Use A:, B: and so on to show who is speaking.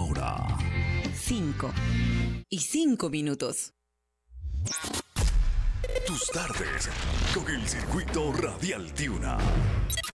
A: hora.
B: 5:05.
A: Tus tardes con el Circuito Radial Tiuna.